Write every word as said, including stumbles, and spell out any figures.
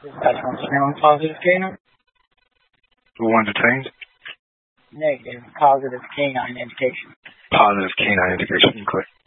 Dispatch one seven positive canine. One detained. Negative. Positive canine indication. Positive canine indication. Click.